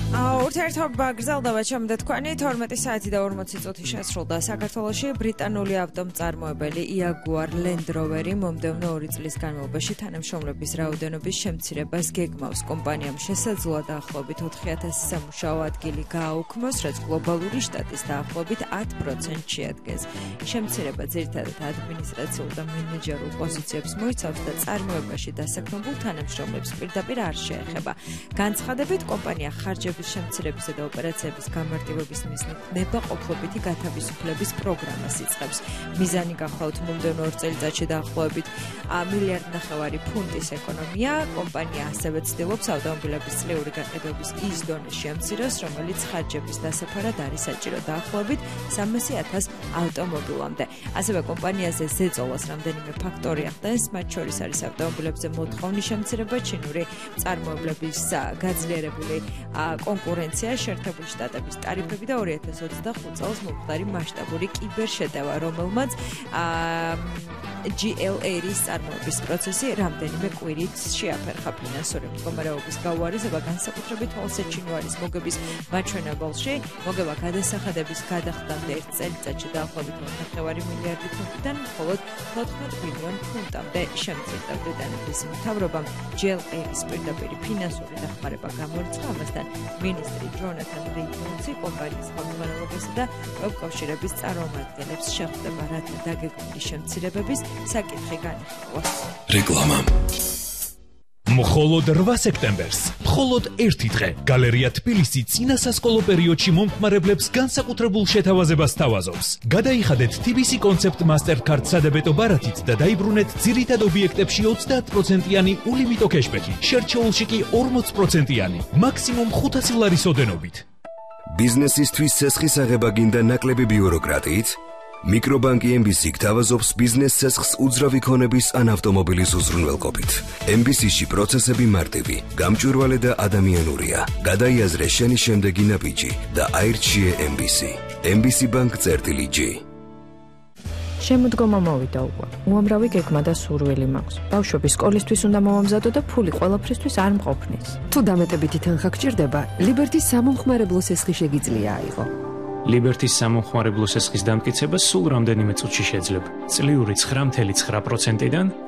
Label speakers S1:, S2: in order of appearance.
S1: ურთიერთობა გრძელდება ჩემდა თქვენი 12 საათი და 40 წუთი შესრულდა საქართველოში ბრიტანული ავტომწარმოებელი Jaguar Land Rover-ი მომდევნო 2 წლის განმავლობაში თანამშრომლების რაოდენობის შემცირებას გეგმავს. კომპანიამ შესაძლოა დაახლოებით 4000 სამუშაო ადგილი გააუქმოს, რაც გლობალური შტატის დაახლოებით 10% შეადგენს. შემცირება ძირითადად ადმინისტრაციულ და მენეჯერულ პოზიციებს მოიცავს და წარმოებაში დასაქმებულ თანამშრომლებს პირდაპირ არ შეეხება. განცხადებით, კომპანია ხარჯების შემცირებისა და ოპერაციების გამარტივების მიზნით ნებაყოფლობითი გათავისუფლების პროგრამას იწყებს. მიზანი გახლავთ მომდევნო 2 წელიწადში დაახლოებით 1,5 მილიარდი ფუნტის ეკონომია. კომპანია ასევე ცდილობს ავტომობილების წლიური გაყიდვების ის დონის შემცირებას, რომელიც ხარჯების დასაფარად არის საჭირო დაახლოებით 300,000 ავტომობილამდე. ასევე კომპანიაზე ზეწოლას რამდენიმე ფაქტორი ახდენს, მათ შორის არის ავტომობილებზე მოთხოვნის შემცირება, ჩინური მწარმოებლების გაძლიერებული კონკურენცია, შეერთებული შტატების ტარიფები და 2025 წელს მომხდარი მასშტაბური კიბერშეტევა, რომელმაც GLA-ის წარმოების პროცესი რამდენიმე კვირით შეაფერხა. ფინანსური მდგომარეობის გაუარესება განსაკუთრებით თვალსაჩინო არის მოგების მაჩვენებელში. მოგება გადასახადების გადახდამდე 1 წელიწადში დაახლოებით 2,5 მილიარდი ფუნტიდან მხოლოდ 14 მილიონ ფუნტამდე შემცირდა. ბრიტანეთის მთავრობამ GLA-ის პირდაპირი ფინანსური დახმარება გამორიცხა. ამასთან მინისტრი ჯონათან რეინოლდსი კომპანიის ხელმძღვანელობასა და პროფკავშირების წარმომადგენლებს შეხვდება, რათა დაგეგმილი შემცირებების საკითხი განიხილოს.
S2: რეკლამა. მხოლოდ 8 სექტემბერს, მხოლოდ 1 დღე, გალერეა თბილისი წინასასკოლო პერიოდში მომხმარებლებს განსაკუთრებულ შეთავაზებას თავაზობს. გადაიხადეთ TBC კონცეპტ მასტერკარდ სადებეტო ბარათით და დაიბრუნეთ ძირითად ობიექტებში 30%-იანი ულიმიტო კეშბექი, შერჩეულში კი 40%-იანი, მაქსიმუმ 500 ლარის ოდენობით.
S3: ბიზნესისთვის ცესხის აღება გინდა ნაკლები ბიუროკრატიით? მიკრობანკი MBC გთავაზობს ბიზნეს ცესხს უძრავი ქონების ან ავტომობილის უზრუნველყოფით. MBC-ში პროცესები მარტივი, გამჭვირვალე და ადამიანურია. გადაიაზრე შენი შემდეგი ნაბიჯი და აირჩიე MBC. MBC Bank-G.
S4: შემოდგომა მოვიდა უკვე. უამრავი გეგმა და სურვილი მაქვს. ბავშვების სკოლისთვის უნდა მომამზადო და ფული ყველაფრისთვის არ მყოფნის.
S5: თუ დამეტებითი თანხა გჭირდება, ლიბერტის სამომხმარებლო სესხი შეგიძლია აიღო.
S6: ლიბერტის სამომხმარებლო სესხის დამტკიცება სულ რამდენიმე წუთში შეძლებ. წლიური 9.9%-დან